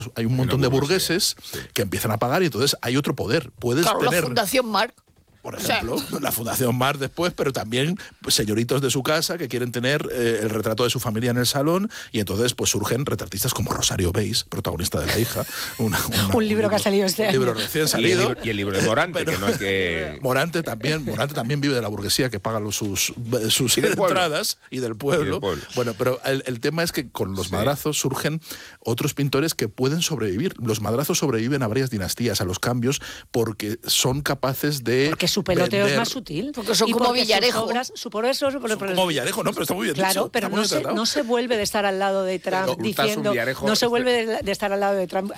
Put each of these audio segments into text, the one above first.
hay un montón de burgueses que empiezan a pagar y entonces hay otro poder. Puedes tener la Fundación Marc. Por ejemplo, la Fundación Marc después, pero también pues, señoritos de su casa que quieren tener el retrato de su familia en el salón, y entonces pues surgen retratistas como Rosario Beis, protagonista de La hija. Un libro que ha salido este año. Un libro recién salido. Y el libro de Morante, pero, que no es que... Morante también vive de la burguesía que paga sus entradas y del pueblo. Bueno, pero el tema es que con los madrazos surgen otros pintores que pueden sobrevivir. Los madrazos sobreviven a varias dinastías, a los cambios, porque son capaces de... Porque su peloteo es más sutil. Porque son como Villarejo. Como Villarejo, no, pero está muy bien claro, dicho. Pero no se vuelve de estar al lado de Trump diciendo... No se vuelve de estar al lado de Trump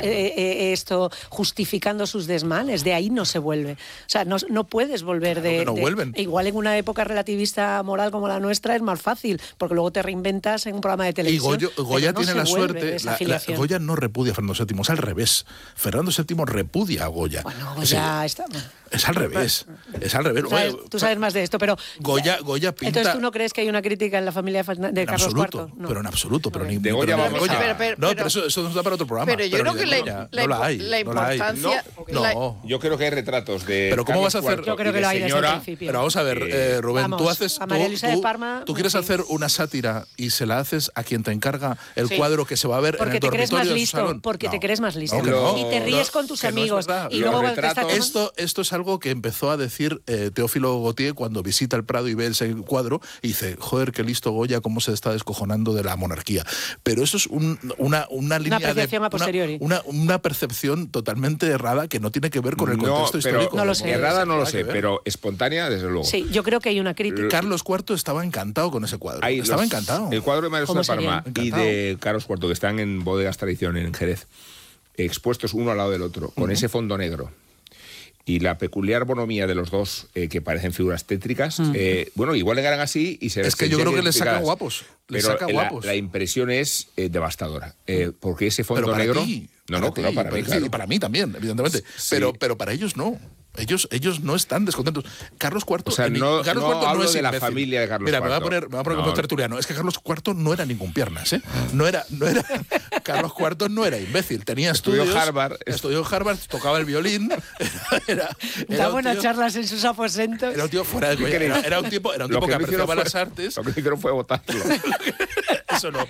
justificando sus desmanes. De ahí no se vuelve. O sea, no puedes volver vuelven. Igual en una época relativista moral como la nuestra es más fácil, porque luego te reinventas en un programa de televisión. Y Goya tiene la suerte... Goya no repudia a Fernando VII, es al revés. Fernando VII repudia a Goya. Bueno, Goya está... Es al revés. Es al revés. Tú sabes más de esto, pero... Goya pinta... Entonces, ¿tú no crees que hay una crítica en la familia de Carlos IV? No. Pero en absoluto. Pero ni de Goya vamos a... pero eso nos da para otro programa. Pero yo creo que la importancia... No. Yo creo que hay retratos de... Pero ¿cómo vas a hacer...? Yo creo que lo hay desde el principio. Pero vamos a ver, Rubén, vamos, tú haces... A María Luisa de Parma... Tú quieres hacer una sátira y se la haces a quien te encarga el cuadro que se va a ver en el dormitorio de su salón. Porque te crees más listo. No, y te ríes con tus amigos. Y luego esto es algo que empezó a decir Teófilo Gautier cuando visita el Prado y ve ese cuadro y dice, joder, qué listo Goya, cómo se está descojonando de la monarquía. Pero eso es una línea apreciación a posteriori. Una percepción totalmente errada que no tiene que ver con el contexto histórico. No lo sé. Errada no lo sé, pero espontánea, desde luego. Sí, yo creo que hay una crítica. Carlos IV estaba encantado con ese cuadro. Estaba encantado. El cuadro de María Luisa de Parma y de Carlos IV, que están en Bodegas Tradición en Jerez, expuestos uno al lado del otro, con ese fondo negro. Y la peculiar bonomía de los dos, que parecen figuras tétricas, bueno, igual le ganan así y se... Es que yo creo que les saca guapos. La impresión es devastadora. Porque ese fondo negro... Para mí también, evidentemente. Sí. Pero para ellos no. Ellos no están descontentos. Carlos IV... O sea, Carlos IV no es de imbécil. La familia de Carlos IV. Mira, me voy a poner como tertuliano. Es que Carlos IV no era ningún piernas, ¿eh? No era Carlos IV no era imbécil. Tenía estudió Harvard, tocaba el violín. Da buenas charlas en sus aposentos. Era un tío fuera de coña. Era un tipo que apreciaba las artes. Lo que hicieron fue votarlo. Eso no.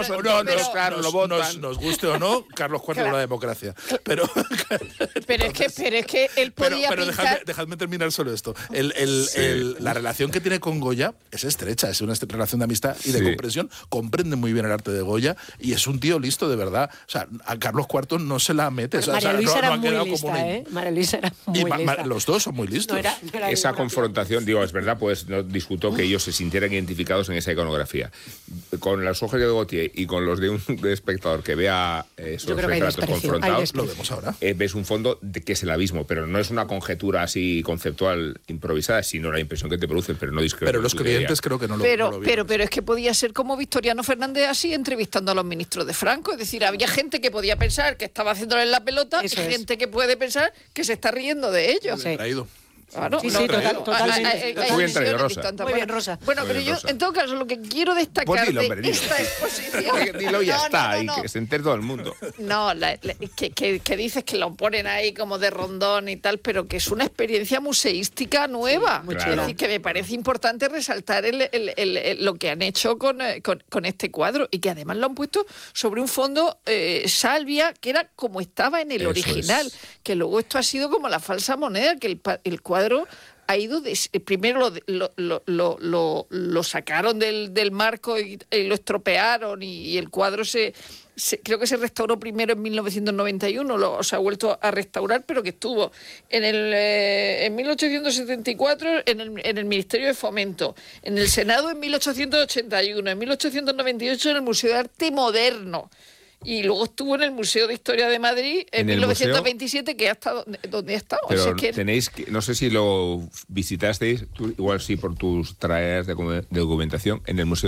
Nos guste o no, Carlos IV era una democracia. Pero es que él podía pero dejadme terminar solo esto. La relación que tiene con Goya es estrecha, es una relación de amistad y de comprensión. Comprende muy bien el arte de Goya y es un tío listo de verdad. O sea, a Carlos IV no se la mete. María Luisa era muy lista, María Luisa era muy lista. Los dos son muy listos. Esa confrontación, digo, es verdad, pues no discutó que ellos se sintieran identificados en esa iconografía. Con los ojos de Gautier y con los de un espectador que vea esos retratos confrontados, lo vemos ahora. Ves un fondo que es el abismo, pero no es una conjetura así conceptual improvisada, sino la impresión que te producen, pero no discrepo. Pero los clientes creo que no lo vieron. Pero es que podía ser como Victoriano Fernández así entrevistando a los ministros de Franco, es decir, había gente que podía pensar que estaba haciéndole la pelota y gente que puede pensar que se está riendo de ellos. Traído. Claro, totalmente. Muy bien traído, Rosa. Muy bien, Rosa. Bueno, pero yo, en todo caso, lo que quiero destacar de esta exposición... Dilo ya está, y que se entere todo el mundo. No, que dices que lo ponen ahí como de rondón y tal, pero que es una experiencia museística nueva. Sí, es decir, que me parece importante resaltar lo que han hecho con este cuadro y que además lo han puesto sobre un fondo salvia, que era como estaba en el original, que luego esto ha sido como la falsa moneda, que el cuadro ha ido primero lo sacaron del marco y lo estropearon y el cuadro creo que se restauró primero en 1991, se ha vuelto a restaurar, pero que estuvo en 1874 en el Ministerio de Fomento, en el Senado en 1881, en 1898 en el Museo de Arte Moderno. Y luego estuvo en el Museo de Historia de Madrid en 1927, que ha estado donde ha estado. Pero o sea que tenéis no sé si lo visitasteis, tú, igual sí por tus tareas de documentación, en el Museo